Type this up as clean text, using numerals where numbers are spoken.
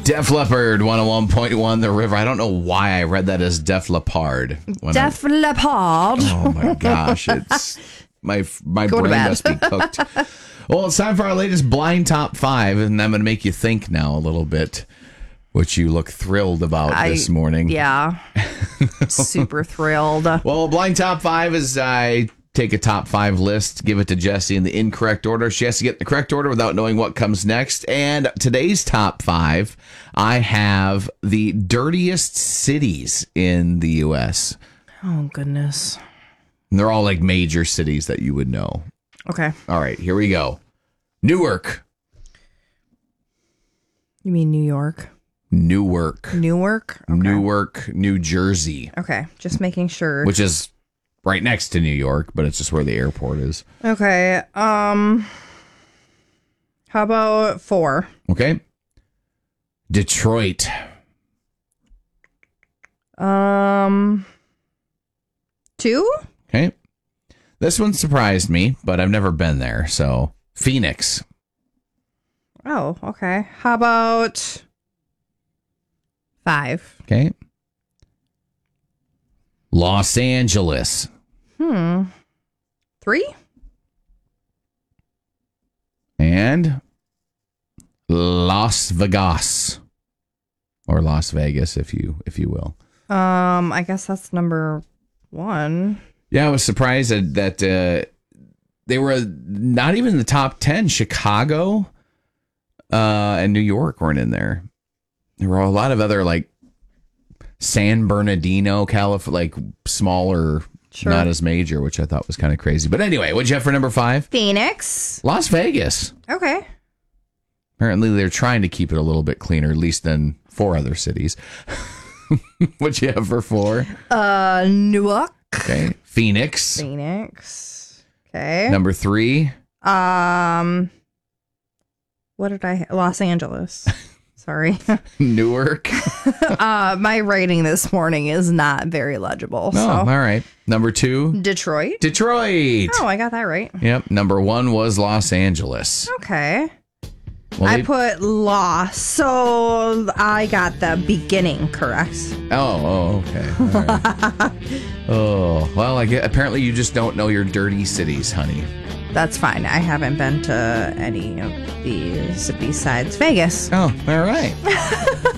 Def Leppard, 101.1 The River. I don't know why I read that as Def Leppard. Def Leppard. Oh my gosh, it's my brain must be cooked. Well, it's time for our latest blind top 5, and I'm going to make you think now a little bit, which you look thrilled about this morning. Yeah, super thrilled. Well, blind top 5 is I take a top 5 list, give it to Jessie in the incorrect order. She has to get the correct order without knowing what comes next. And today's top 5, I have the dirtiest cities in the U.S. Oh, goodness. And they're all like major cities that you would know. Okay. All right, here we go. Newark. You mean New York? Newark. Newark? Okay. Newark, New Jersey. Okay, just making sure. Which is right next to New York, but it's just where the airport is. Okay. How about 4? Okay. Detroit. 2? Okay. This one surprised me, but I've never been there. So, Phoenix. Oh, okay. How about 5? Okay. Los Angeles. 3? And Las Vegas. Or Las Vegas, if you will. I guess that's number 1. Yeah, I was surprised that they were not even in the top 10. Chicago and New York weren't in there. There were a lot of other, like, San Bernardino, California, like, smaller, not as major, which I thought was kind of crazy. But anyway, what'd you have for number 5? Phoenix. Las Vegas. Okay. Apparently, they're trying to keep it a little bit cleaner, at least than 4 other cities. What'd you have for 4? Newark. Okay. Phoenix. Okay. Number 3. What did I? Los Angeles. Sorry. Newark. My writing this morning is not very legible. Oh, all right. Number 2. Detroit. Oh, I got that right. Yep. Number 1 was Los Angeles. Okay. Well, I put loss, so I got the beginning correct. Oh, okay. All right. Oh, well, apparently you just don't know your dirty cities, honey. That's fine. I haven't been to any of these besides Vegas. Oh, all right.